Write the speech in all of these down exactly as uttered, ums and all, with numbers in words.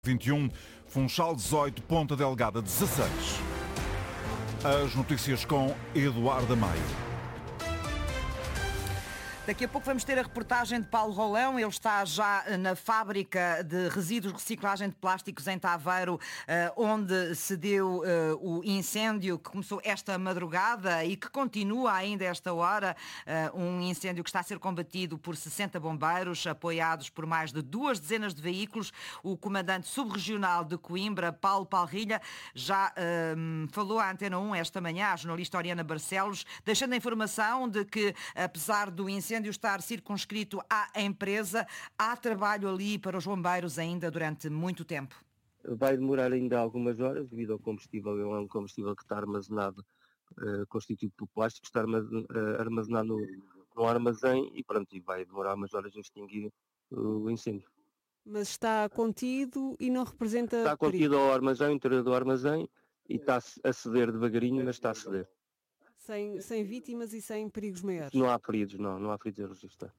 vinte e um, Funchal dezoito, Ponta Delgada dezasseis. As notícias com Eduardo Maio. Daqui a pouco vamos ter a reportagem de Paulo Rolão. Ele está já na fábrica de resíduos de reciclagem de plásticos em Taveiro, onde se deu o incêndio que começou esta madrugada e que continua ainda esta hora. Um incêndio que está a ser combatido por sessenta bombeiros, apoiados por mais de duas dezenas de veículos. O comandante subregional de Coimbra, Paulo Palrilha, já um, falou à Antena um esta manhã, à jornalista Oriana Barcelos, deixando a informação de que, apesar do incêndio estar circunscrito à empresa, há trabalho ali para os bombeiros ainda durante muito tempo. Vai demorar ainda algumas horas, devido ao combustível, é um combustível que está armazenado, uh, constituído por plástico, está armazenado no, no armazém e pronto, e vai demorar umas horas a extinguir o incêndio. Mas está contido e não representa Está contido ao armazém, ao interior do armazém, e está a ceder devagarinho, mas está a ceder. Sem, sem vítimas e sem perigos maiores? Não há feridos, não, não há feridos a registrar.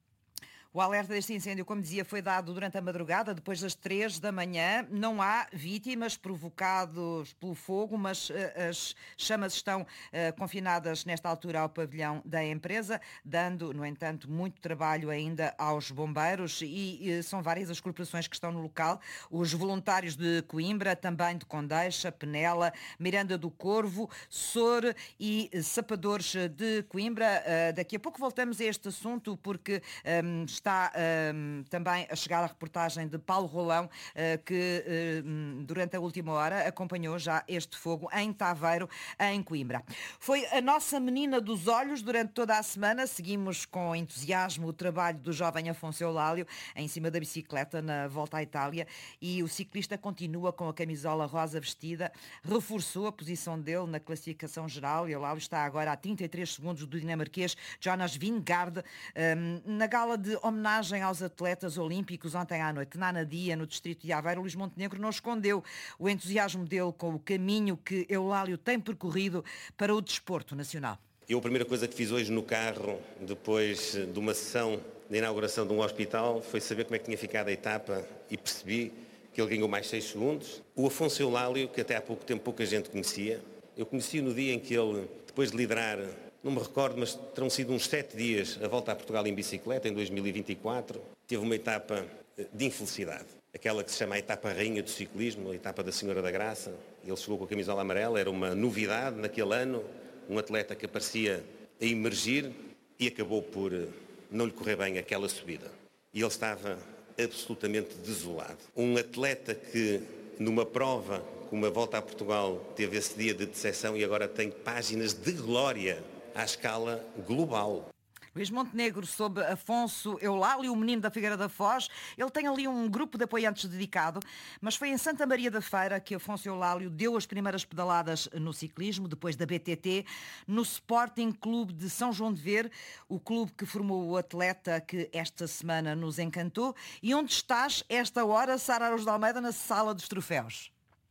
O alerta deste incêndio, como dizia, foi dado durante a madrugada, depois das três da manhã. Não há vítimas provocadas pelo fogo, mas uh, as chamas estão uh, confinadas nesta altura ao pavilhão da empresa, dando, no entanto, muito trabalho ainda aos bombeiros e uh, são várias as corporações que estão no local. Os voluntários de Coimbra, também de Condeixa, Penela, Miranda do Corvo, Sor e uh, Sapadores de Coimbra. Uh, daqui a pouco voltamos a este assunto porque um, está um, também a chegar a reportagem de Paulo Rolão, uh, que uh, durante a última hora acompanhou já este fogo em Taveiro, em Coimbra. Foi a nossa menina dos olhos durante toda a semana. Seguimos com entusiasmo o trabalho do jovem Afonso Eulálio em cima da bicicleta na volta à Itália, e o ciclista continua com a camisola rosa vestida, reforçou a posição dele na classificação geral. Eulálio está agora a trinta e três segundos do dinamarquês Jonas Vingegaard. Um, na gala de homenagem aos atletas olímpicos ontem à noite, na Anadia, no distrito de Aveiro, Luís Montenegro não escondeu o entusiasmo dele com o caminho que Eulálio tem percorrido para o desporto nacional. Eu a primeira coisa que fiz hoje no carro, depois de uma sessão de inauguração de um hospital, foi saber como é que tinha ficado a etapa e percebi que ele ganhou mais seis segundos. O Afonso Eulálio, que até há pouco tempo pouca gente conhecia, eu conheci no dia em que ele, depois de liderar, não me recordo, mas terão sido uns sete dias a volta a Portugal em bicicleta, em dois mil e vinte e quatro. Teve uma etapa de infelicidade. Aquela que se chama a etapa rainha do ciclismo, a etapa da Senhora da Graça. Ele chegou com a camisola amarela, era uma novidade naquele ano. Um atleta que aparecia a emergir e acabou por não lhe correr bem aquela subida. E ele estava absolutamente desolado. Um atleta que, numa prova como a volta a Portugal, teve esse dia de decepção e agora tem páginas de glória à escala global. Luís Montenegro, sob Afonso Eulálio, o menino da Figueira da Foz. Ele tem ali um grupo de apoiantes dedicado, mas foi em Santa Maria da Feira que Afonso Eulálio deu as primeiras pedaladas no ciclismo, depois da B T T, no Sporting Clube de São João de Ver, o clube que formou o atleta que esta semana nos encantou. E onde estás esta hora, Sara Araújo de Almeida, na sala dos troféus?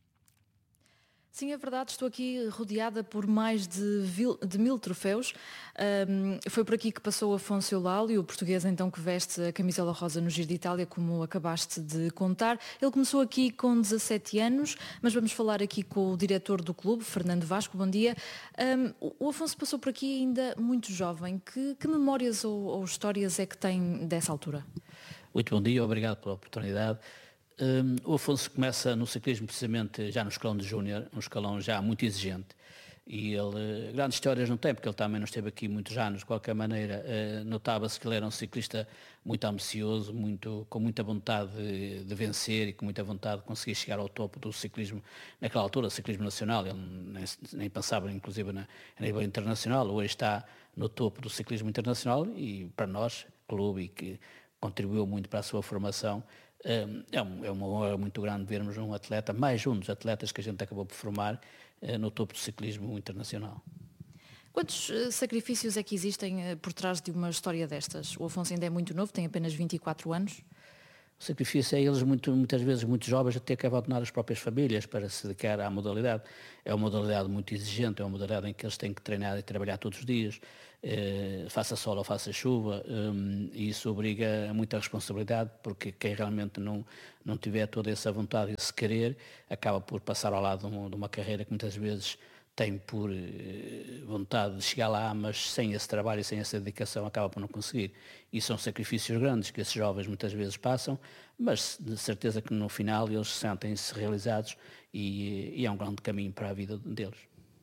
Sim, é verdade, estou aqui rodeada por mais de, vil, de mil troféus. Um, foi por aqui que passou Afonso Eulálio, o português então que veste a camisola rosa no Giro de Itália, como acabaste de contar. Ele começou aqui com dezassete anos, mas vamos falar aqui com o diretor do clube, Fernando Vasco. Bom dia. Um, o Afonso passou por aqui ainda muito jovem. Que, que memórias ou, ou histórias é que tem dessa altura? Muito bom dia, obrigado pela oportunidade. Um, o Afonso começa no ciclismo precisamente já no escalão de júnior, um escalão já muito exigente, e ele, grandes histórias não tem, porque ele também não esteve aqui muitos anos. De qualquer maneira, uh, notava-se que ele era um ciclista muito ambicioso, muito, com muita vontade de, de vencer e com muita vontade de conseguir chegar ao topo do ciclismo, naquela altura, ciclismo nacional. Ele nem, nem pensava inclusive na, a nível internacional. Hoje está no topo do ciclismo internacional e para nós, clube, e que contribuiu muito para a sua formação, é uma honra muito grande vermos um atleta, mais um dos atletas que a gente acabou por formar no topo do ciclismo internacional. Quantos sacrifícios é que existem por trás de uma história destas? O Afonso ainda é muito novo, tem apenas vinte e quatro anos. O sacrifício é eles muito, muitas vezes muito jovens a ter que abandonar as próprias famílias para se dedicar à modalidade. É uma modalidade muito exigente, é uma modalidade em que eles têm que treinar e trabalhar todos os dias, eh, faça sol ou faça chuva, um, e isso obriga a muita responsabilidade, porque quem realmente não, não tiver toda essa vontade e esse querer, acaba por passar ao lado de uma, de uma carreira que muitas vezes tem por eh, vontade de chegar lá, mas sem esse trabalho e sem essa dedicação acaba por não conseguir. E são sacrifícios grandes que esses jovens muitas vezes passam, mas de certeza que no final eles sentem-se realizados e, e é um grande caminho para a vida deles.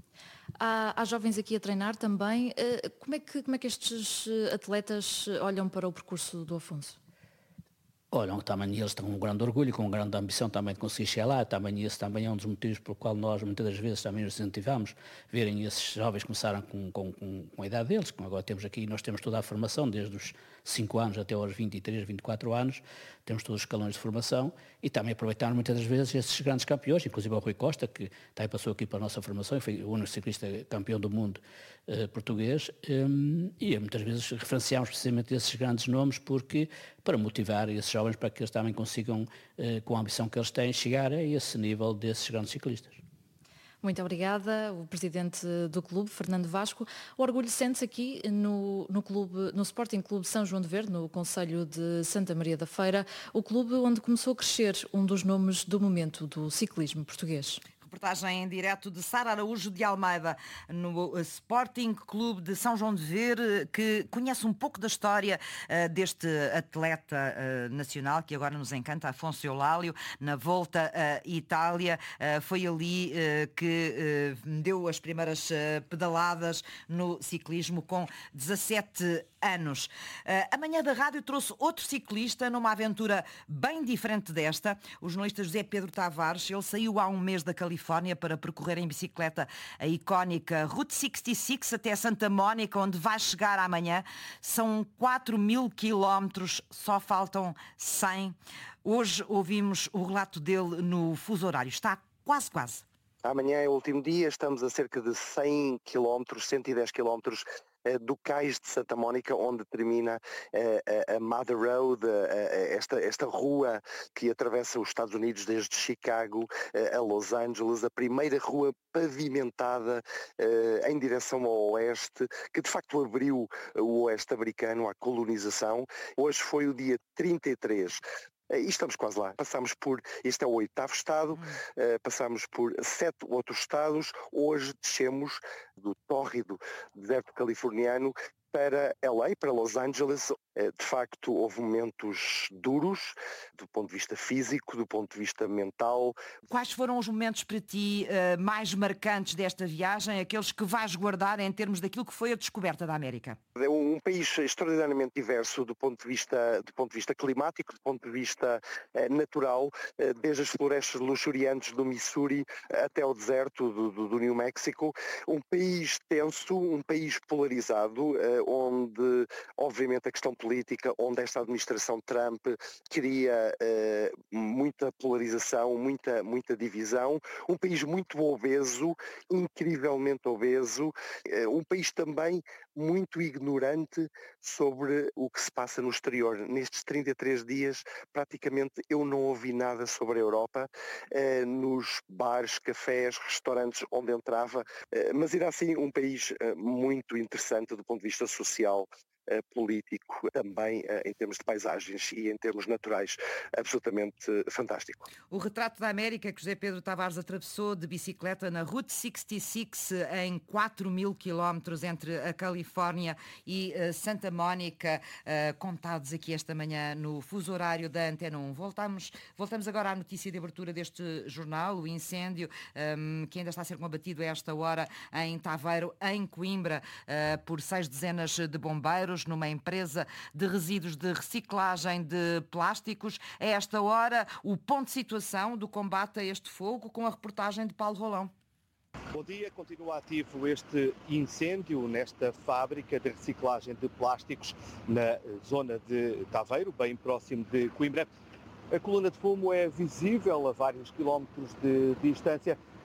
Há, há jovens aqui a treinar também. Como é que, como é que estes atletas olham para o percurso do Afonso? Olha, também eles têm um grande orgulho, com uma grande ambição também de conseguir chegar lá, também esse também é um dos motivos pelo qual nós muitas das vezes também os incentivamos, verem esses jovens começaram com, com, com, com a idade deles, como agora temos aqui, nós temos toda a formação, desde os cinco anos até aos vinte e três, vinte e quatro anos, temos todos os escalões de formação e também aproveitamos muitas das vezes esses grandes campeões, inclusive o Rui Costa, que também passou aqui para a nossa formação e foi o único ciclista campeão do mundo eh, português, um, e muitas vezes referenciamos precisamente esses grandes nomes porque para motivar esses jovens para que eles também consigam, eh, com a ambição que eles têm, chegar a esse nível desses grandes ciclistas. Muito obrigada, o presidente do clube, Fernando Vasco. O orgulho sente-se aqui no, no, clube, no Sporting Clube São João de Verde, no concelho de Santa Maria da Feira, o clube onde começou a crescer um dos nomes do momento do ciclismo português. Reportagem em direto de Sara Araújo de Almeida, no Sporting Clube de São João de Verde, que conhece um pouco da história uh, deste atleta uh, nacional que agora nos encanta, Afonso Eulálio, na Volta à uh, Itália. Uh, foi ali uh, que uh, deu as primeiras uh, pedaladas no ciclismo com dezassete anos. Uh, a Manhã da Rádio trouxe outro ciclista numa aventura bem diferente desta, o jornalista José Pedro Tavares. Ele saiu há um mês da Califórnia para percorrer em bicicleta a icónica Route sessenta e seis até Santa Mónica, onde vai chegar amanhã. São quatro mil quilómetros, só faltam cem. Hoje ouvimos o relato dele no fuso horário. Está quase, quase. Amanhã é o último dia, estamos a cerca de cem quilómetros, cento e dez quilómetros do cais de Santa Mónica, onde termina a, a Mother Road, a, a, esta, esta rua que atravessa os Estados Unidos desde Chicago a Los Angeles, a primeira rua pavimentada uh, em direção ao oeste, que de facto abriu o oeste americano à colonização. Hoje foi o dia trinta e três. E estamos quase lá. Passamos por, este é o oitavo estado, uh, passamos por sete outros estados, hoje descemos do tórrido deserto californiano para L A, para Los Angeles. De facto, houve momentos duros, do ponto de vista físico, do ponto de vista mental. Quais foram os momentos para ti uh, mais marcantes desta viagem, aqueles que vais guardar em termos daquilo que foi a descoberta da América? É um país extraordinariamente diverso do ponto de vista, do ponto de vista climático, do ponto de vista uh, natural, uh, desde as florestas luxuriantes do Missouri até o deserto do, do, do New Mexico. Um país tenso, um país polarizado, uh, onde, obviamente, a questão política, onde esta administração Trump queria uh, muita polarização, muita, muita divisão, um país muito obeso, incrivelmente obeso, uh, um país também muito ignorante sobre o que se passa no exterior. Nestes trinta e três dias, praticamente eu não ouvi nada sobre a Europa, uh, nos bares, cafés, restaurantes onde entrava, uh, mas era assim um país uh, muito interessante do ponto de vista social, Uh, político, também uh, em termos de paisagens e em termos naturais, absolutamente uh, fantástico. O retrato da América que José Pedro Tavares atravessou de bicicleta na Route sessenta e seis em quatro mil quilómetros entre a Califórnia e uh, Santa Mónica, uh, contados aqui esta manhã no fuso horário da Antena um. Voltamos, voltamos agora à notícia de abertura deste jornal, o incêndio um, que ainda está a ser combatido a esta hora em Taveiro, em Coimbra, uh, por seis dezenas de bombeiros, numa empresa de resíduos de reciclagem de plásticos. A esta hora, o ponto de situação do combate a este fogo, com a reportagem de Paulo Rolão. Bom dia, continua ativo este incêndio nesta fábrica de reciclagem de plásticos na zona de Taveiro, bem próximo de Coimbra. A coluna de fumo é visível a vários quilómetros de distância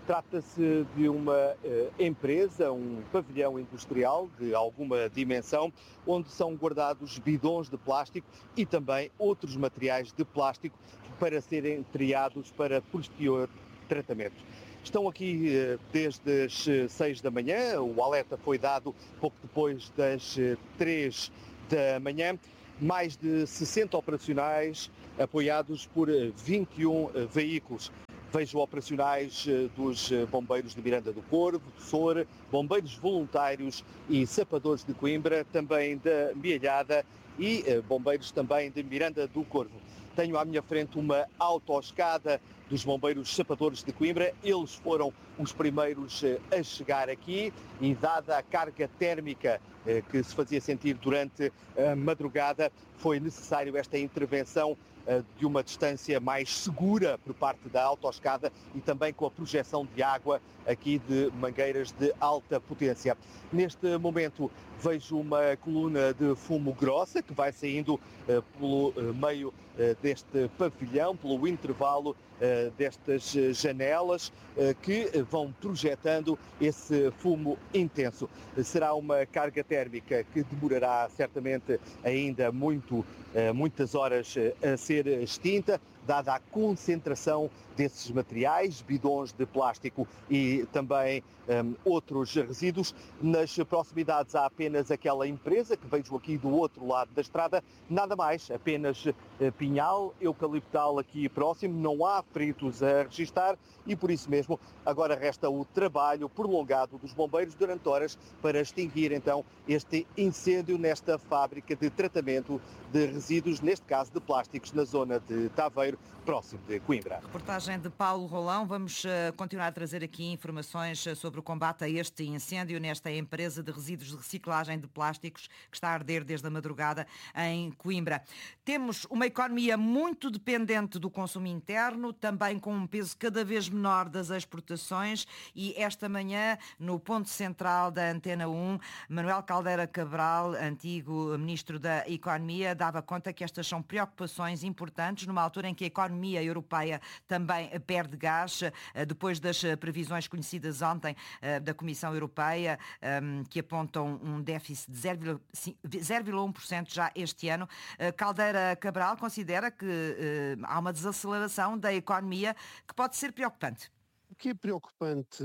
Trata-se de uma uh, empresa, um pavilhão industrial de alguma dimensão, onde são guardados bidões de plástico e também outros materiais de plástico para serem triados para posterior tratamento. Estão aqui uh, desde as seis da manhã, o alerta foi dado pouco depois das uh, três da manhã, mais de sessenta operacionais apoiados por uh, vinte e um uh, veículos. Vejo operacionais dos bombeiros de Miranda do Corvo, do Soura, bombeiros voluntários e sapadores de Coimbra, também da Mialhada e bombeiros também de Miranda do Corvo. Tenho à minha frente uma autoescada dos bombeiros sapadores de Coimbra. Eles foram os primeiros a chegar aqui e, dada a carga térmica que se fazia sentir durante a madrugada, foi necessário esta intervenção de uma distância mais segura por parte da autoescada e também com a projeção de água aqui de mangueiras de alta potência. Neste momento vejo uma coluna de fumo grossa que vai saindo uh, pelo uh, meio uh, deste pavilhão, pelo intervalo uh, destas janelas uh, que vão projetando esse fumo intenso. Será uma carga térmica que demorará certamente ainda muito, uh, muitas horas uh, a ser extinta, dada a concentração desses materiais, bidões de plástico e também um, outros resíduos. Nas proximidades há apenas aquela empresa que vejo aqui do outro lado da estrada, nada mais, apenas uh, pinhal, eucaliptal aqui próximo, não há feridos a registar e por isso mesmo agora resta o trabalho prolongado dos bombeiros durante horas para extinguir então este incêndio nesta fábrica de tratamento de resíduos, neste caso de plásticos, na zona de Taveiro, próximo de Coimbra. Reportagem de Paulo Rolão. Vamos uh, continuar a trazer aqui informações uh, sobre o combate a este incêndio nesta empresa de resíduos de reciclagem de plásticos que está a arder desde a madrugada em Coimbra. Temos uma economia muito dependente do consumo interno, também com um peso cada vez menor das exportações e esta manhã, no ponto central da Antena um, Manuel Caldeira Cabral, antigo Ministro da Economia, dava conta que estas são preocupações importantes numa altura em que a economia europeia também perde gás, depois das previsões conhecidas ontem da Comissão Europeia, que apontam um déficit de zero vírgula um por cento já este ano. Caldeira Cabral considera que há uma desaceleração da economia que pode ser preocupante. O que é preocupante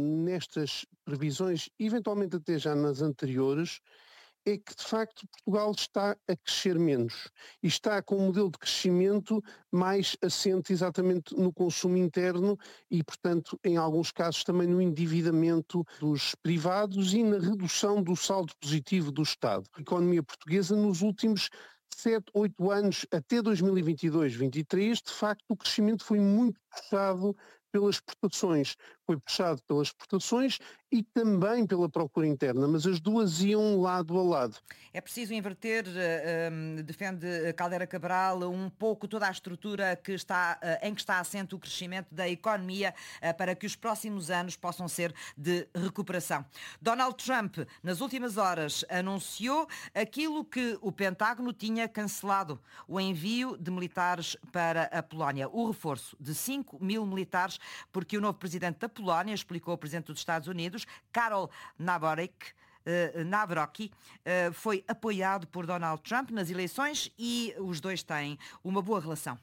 nestas previsões, eventualmente até já nas anteriores, é que, de facto, Portugal está a crescer menos e está com um modelo de crescimento mais assente exatamente no consumo interno e, portanto, em alguns casos também no endividamento dos privados e na redução do saldo positivo do Estado. A economia portuguesa, nos últimos sete, oito anos, até dois mil e vinte e dois, vinte e três, de facto, o crescimento foi muito puxado pelas exportações. Foi puxado pelas exportações e também pela procura interna, mas as duas iam lado a lado. É preciso inverter, uh, defende Caldeira Cabral, um pouco toda a estrutura que está, uh, em que está assente o crescimento da economia uh, para que os próximos anos possam ser de recuperação. Donald Trump, nas últimas horas, anunciou aquilo que o Pentágono tinha cancelado, o envio de militares para a Polónia, o reforço de cinco mil militares, porque o novo presidente da Polónia, explicou o presidente dos Estados Unidos, Karol Nawrocki, Uh, Nawrocki, uh, foi apoiado por Donald Trump nas eleições e os dois têm uma boa relação.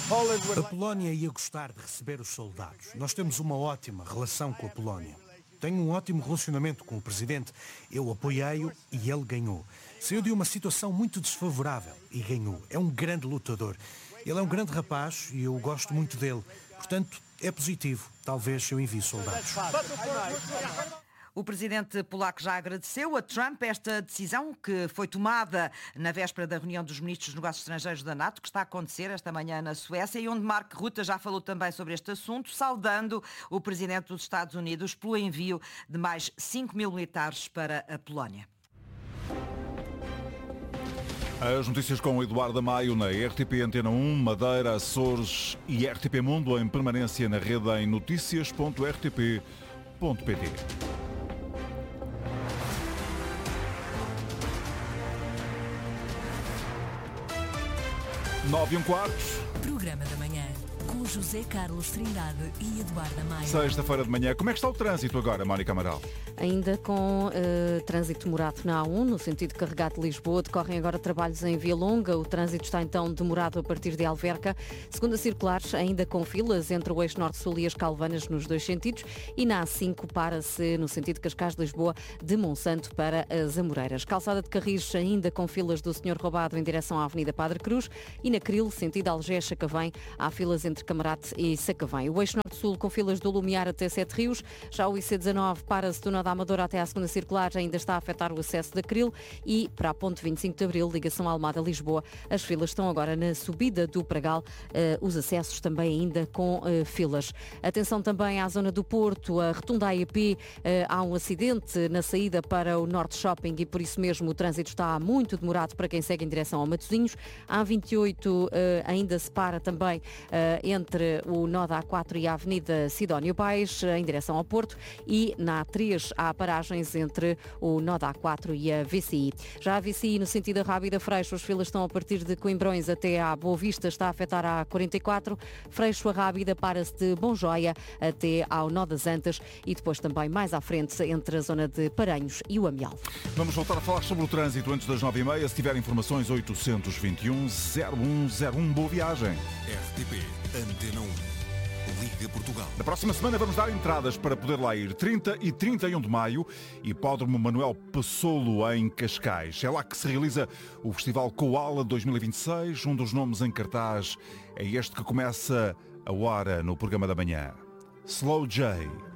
A Polónia ia gostar de receber os soldados. Nós temos uma ótima relação com a Polónia. Tenho um ótimo relacionamento com o presidente. Eu apoiei-o e ele ganhou. Saiu de uma situação muito desfavorável e ganhou. É um grande lutador. Ele é um grande rapaz e eu gosto muito dele. Portanto, é positivo. Talvez eu envie soldados. O presidente polaco já agradeceu a Trump esta decisão que foi tomada na véspera da reunião dos ministros dos negócios estrangeiros da NATO, que está a acontecer esta manhã na Suécia, e onde Mark Rutte já falou também sobre este assunto, saudando o presidente dos Estados Unidos pelo envio de mais cinco mil militares para a Polónia. As notícias com Eduardo Maio na R T P Antena um, Madeira, Açores e R T P Mundo em permanência na rede em notícias ponto r t p ponto p t. Nove e um quarto. Programa da manhã com com José Carlos Trindade e Eduardo Maia. Sexta-feira de manhã. Como é que está o trânsito agora, Mónica Amaral? Ainda com uh, trânsito demorado na A um, no sentido carregado de Lisboa, decorrem agora trabalhos em Via Longa. O trânsito está então demorado a partir de Alverca. Segunda circular, ainda com filas entre o eixo norte-sul e as Calvanas nos dois sentidos. E na A cinco para-se no sentido Cascais de Lisboa, de Monsanto para as Amoreiras. Calçada de Carris, ainda com filas do Senhor Roubado em direção à Avenida Padre Cruz. E na Cril, sentido Algés-Sacavém, há filas entre Camarate e Sacavém. O eixo norte-sul com filas do Lumiar até Sete Rios. Já o I C dezanove para-se do Nó da Amadora até à segunda circular, ainda está a afetar o acesso da Cril. E para a ponte vinte e cinco de Abril, ligação Almada-Lisboa, as filas estão agora na subida do Pragal, uh, os acessos também ainda com uh, filas. Atenção também à zona do Porto, a Rotunda A E P, uh, há um acidente na saída para o Norte Shopping e por isso mesmo o trânsito está muito demorado para quem segue em direção ao Matosinhos. A A vinte e oito uh, ainda se para também uh, entre o nó da A quatro e a Avenida Sidónio Paes, uh, em direção ao Porto, e na A três há paragens entre o nó da A quatro e a V C I. Já a V C I no sentido da Rábida Freixo, as filas estão a partir de Coimbrões até à Boa Vista, está a afetar a A quarenta e quatro, Freixo a Rábida para-se de Bonjoia até ao nó das Antas e depois também mais à frente entre a zona de Paranhos e o Amial. Vamos voltar a falar sobre o trânsito antes das nove e meia. Se tiver informações, oito dois um, zero um zero um. Boa viagem. R T P Antena um. Liga Portugal. Na próxima semana vamos dar entradas para poder lá ir. trinta e trinta e um de maio, Hipódromo Manuel Passolo em Cascais. É lá que se realiza o Festival Koala dois mil e vinte e seis. Um dos nomes em cartaz é este que começa a hora no programa da manhã. Slow J.